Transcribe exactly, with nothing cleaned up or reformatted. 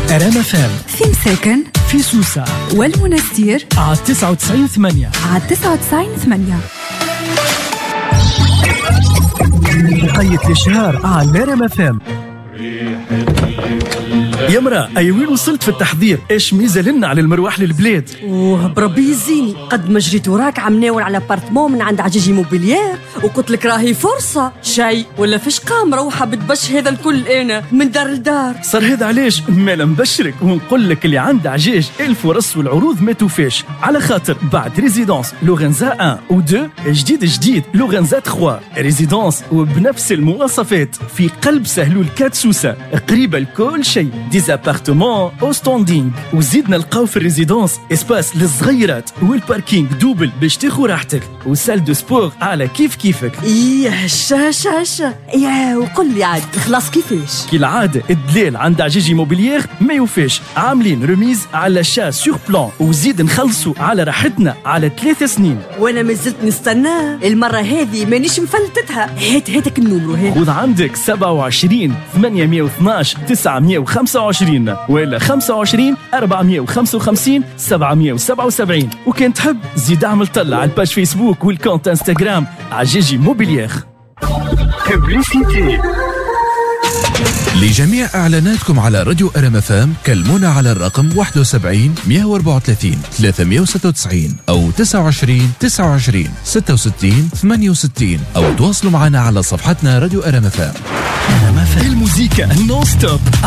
رام فام في مساكن في سوسة والمنستير على تسعة وتسعين ثمانية على تسعة وتسعين ثمانية. بقية الشهر على رام فام. يا مرا أي وين وصلت في التحضير؟ إيش ميزة لنا على المروح للبلاد؟ اوه بربي يزيني قد ما جريت وراك عم ناول على بارتمون من عند عجيجي موبيليير وقلت لك راهي فرصة شيء ولا فيش قام روحة بتبش هذا الكل أنا من دار لدار. صار هذا علاش مالا مبشرك ونقول لك اللي عند عجاج الفرص والعروض ما توفاش، على خاطر بعد ريزيدونس لورنزا واحد و اثنين جديد جديد لورنزا ثلاثة ريزيدونس وبنفس المواصفات في قلب سهلول كات سوسة قريبة لكل شيء، ديزابارتمون او ستوندينغ. وزيدنا نلقاو في الريزيدونس اسباس للصغيرات والباركينغ دوبل باش تاخو راحتك وسال دو سبور على كيف كيفك. ايه هشا هشا هشا يا وقل لي عاد خلاص كيفاش؟ كالعادة الدلال عند عجيجي موبيليير ما يوفاش، عاملين رميز على شا سور بلان وزيد نخلصوا على راحتنا على ثلاث سنين. وانا ما زلت نستنى المرة هذه مانيش مفلتتها. هات هاتك النمرو هات. خذ عندك سبعة وعشرين ثمانمية واثناش تسعمية وخمسة وعشرين ولا خمسة وعشرين أربعمية وخمسة وخمسين سبعمية وسبعة وسبعين. وكان تحب زيد اعمل طلع على الباج فيسبوك والكونت انستغرام عجيجي موبيليير. لجميع إعلاناتكم على راديو رام فام كلمونا على الرقم واحد وسبعين مية وأربعة وثلاثين ثلاثمية وستة وتسعين أو تسعة وعشرين تسعة وعشرين ستة وستين ثمانية وستين أو تواصلوا معنا على صفحتنا راديو رام فام. الموسيقى نون ستوب